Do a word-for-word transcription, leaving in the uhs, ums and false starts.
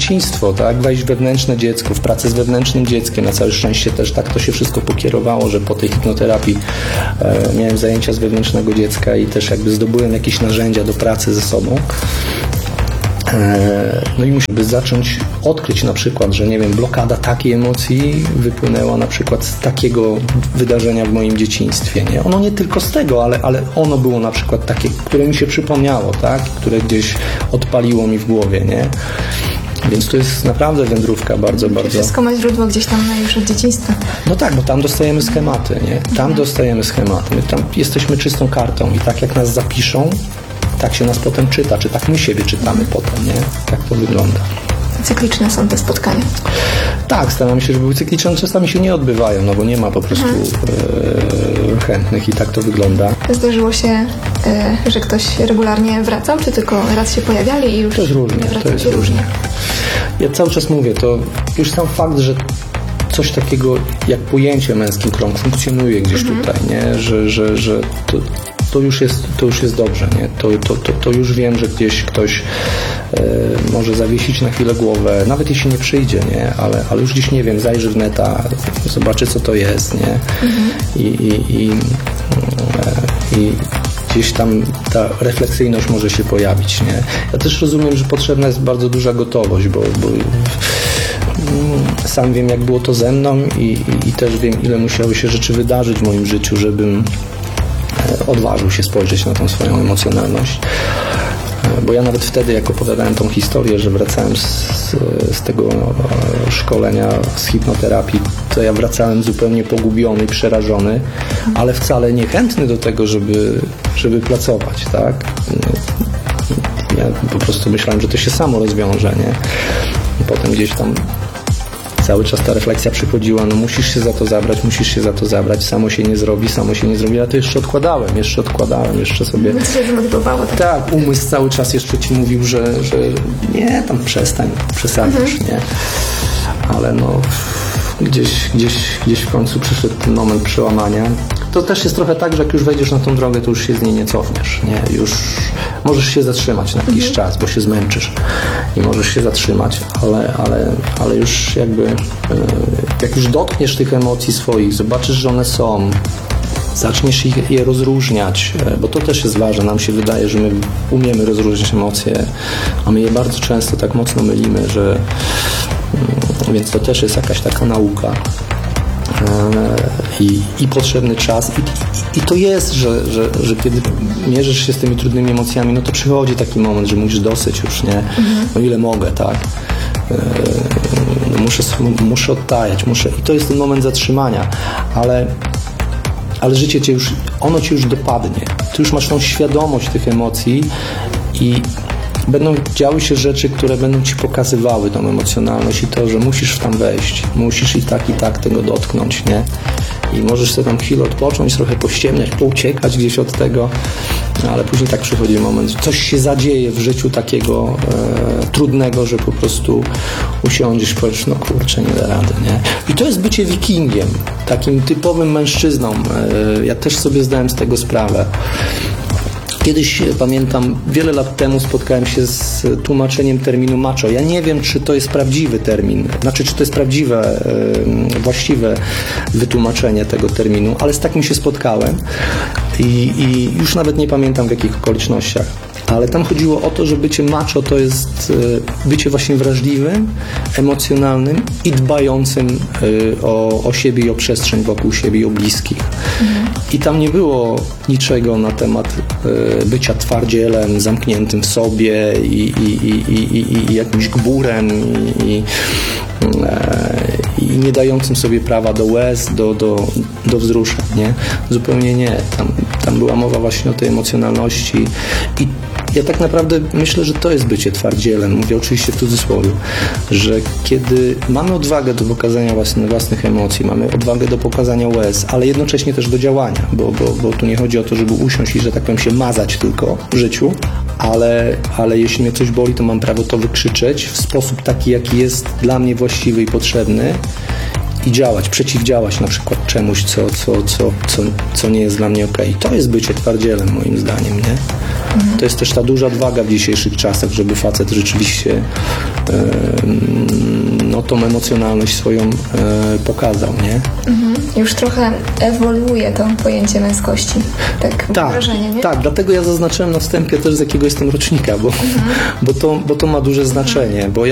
dzieciństwo, tak? Wejść w wewnętrzne dziecko, w pracę z wewnętrznym dzieckiem. Na całe szczęście też tak to się wszystko pokierowało, że po tej hipnoterapii e, miałem zajęcia z wewnętrznego dziecka i też jakby zdobyłem jakieś narzędzia do pracy ze sobą. No i musimy zacząć odkryć na przykład, że nie wiem, blokada takiej emocji wypłynęła na przykład z takiego wydarzenia w moim dzieciństwie, nie? Ono nie tylko z tego, ale, ale ono było na przykład takie, które mi się przypomniało, tak? Które gdzieś odpaliło mi w głowie, nie? Więc to jest naprawdę wędrówka bardzo, bardzo... Wszystko ma źródło gdzieś tam już od dzieciństwa. No tak, bo tam dostajemy schematy, nie? Tam mhm. dostajemy schematy. My tam jesteśmy czystą kartą i tak jak nas zapiszą, tak się nas potem czyta, czy tak my siebie czytamy potem, nie? Tak to wygląda. Cykliczne są te spotkania. Tak, staram się, żeby były cykliczne, czasami się nie odbywają, no bo nie ma po prostu mhm. e, chętnych i tak to wygląda. Zdarzyło się, e, że ktoś regularnie wracał, czy tylko raz się pojawiali i już to jest różnie, nie to jest różnie. różnie. Ja cały czas mówię, to już sam fakt, że coś takiego jak pojęcie męski krąg funkcjonuje gdzieś mhm. tutaj, nie? Że, że, że to, to już jest, to już jest dobrze, nie? To, to, to, to już wiem, że gdzieś ktoś e, może zawiesić na chwilę głowę, nawet jeśli nie przyjdzie, nie? Ale, ale już gdzieś, nie wiem, zajrzy w neta, zobaczy, co to jest, nie? Mhm. I, i, i, e, i gdzieś tam ta refleksyjność może się pojawić, nie? Ja też rozumiem, że potrzebna jest bardzo duża gotowość, bo, bo sam wiem, jak było to ze mną i, i, i też wiem, ile musiały się rzeczy wydarzyć w moim życiu, żebym odważył się spojrzeć na tą swoją emocjonalność. Bo ja nawet wtedy, jak opowiadałem tą historię, że wracałem z, z tego szkolenia z hipnoterapii, to ja wracałem zupełnie pogubiony, przerażony, ale wcale niechętny do tego, żeby, żeby pracować, tak? Ja po prostu myślałem, że to się samo rozwiąże, nie? I potem gdzieś tam cały czas ta refleksja przychodziła, no musisz się za to zabrać, musisz się za to zabrać, samo się nie zrobi, samo się nie zrobi, ja to jeszcze odkładałem, jeszcze odkładałem, jeszcze sobie... Tak. tak, umysł cały czas jeszcze ci mówił, że, że nie, tam przestań, przesadzasz, mhm. nie? Ale no gdzieś, gdzieś, gdzieś w końcu przyszedł ten moment przełamania. To też jest trochę tak, że jak już wejdziesz na tą drogę, to już się z niej nie cofniesz, nie? Już możesz się zatrzymać na jakiś mhm. czas, bo się zmęczysz i możesz się zatrzymać, ale, ale, ale już jakby jak już dotkniesz tych emocji swoich, zobaczysz, że one są, zaczniesz je rozróżniać, bo to też jest ważne. Nam się wydaje, że my umiemy rozróżniać emocje, a my je bardzo często tak mocno mylimy, że więc to też jest jakaś taka nauka. I, i potrzebny czas i, i to jest, że, że, że kiedy mierzysz się z tymi trudnymi emocjami, no to przychodzi taki moment, że musisz dosyć już, nie? Mhm. No ile mogę, tak? No muszę, muszę odtajać, muszę i to jest ten moment zatrzymania, ale ale życie cię już, ono cię już dopadnie. Ty już masz tą świadomość tych emocji i będą działy się rzeczy, które będą ci pokazywały tą emocjonalność i to, że musisz w tam wejść, musisz i tak, i tak tego dotknąć, nie? I możesz sobie tam chwilę odpocząć, trochę pościemniać, pouciekać gdzieś od tego, ale później tak przychodzi moment, że coś się zadzieje w życiu takiego e, trudnego, że po prostu usiądziesz i powiesz, no kurczę, nie da rady, nie? I to jest bycie wikingiem, takim typowym mężczyzną. E, ja też sobie zdałem z tego sprawę. Kiedyś, pamiętam, wiele lat temu spotkałem się z tłumaczeniem terminu macho. Ja nie wiem, czy to jest prawdziwy termin, znaczy, czy to jest prawdziwe, właściwe wytłumaczenie tego terminu, ale z takim się spotkałem i, i już nawet nie pamiętam, w jakich okolicznościach. Ale tam chodziło o to, że bycie macho to jest bycie właśnie wrażliwym, emocjonalnym i dbającym o, o siebie i o przestrzeń wokół siebie i o bliskich. Mhm. I tam nie było niczego na temat bycia twardzielem, zamkniętym w sobie i, i, i, i, i jakimś gburem i, i, i nie dającym sobie prawa do łez, do, do, do wzruszeń, nie? Zupełnie nie. Tam, tam była mowa właśnie o tej emocjonalności i ja tak naprawdę myślę, że to jest bycie twardzielem, mówię oczywiście w cudzysłowie, że kiedy mamy odwagę do pokazania własnych, własnych emocji, mamy odwagę do pokazania łez, ale jednocześnie też do działania, bo, bo, bo tu nie chodzi o to, żeby usiąść i, że tak powiem, się mazać tylko w życiu, ale, ale jeśli mnie coś boli, to mam prawo to wykrzyczeć w sposób taki, jaki jest dla mnie właściwy i potrzebny i działać, przeciwdziałać na przykład czemuś, co, co, co, co, co nie jest dla mnie okej. To jest bycie twardzielem, moim zdaniem, nie? To jest też ta duża odwaga w dzisiejszych czasach, żeby facet rzeczywiście e, tą emocjonalność swoją e, pokazał, nie? Mhm. Już trochę ewoluuje to pojęcie męskości. Tak, mam Tak, wrażenie, nie? tak, dlatego ja zaznaczyłem na wstępie też z jakiego jestem rocznika, bo, mhm. bo, to, bo to ma duże znaczenie, bo ja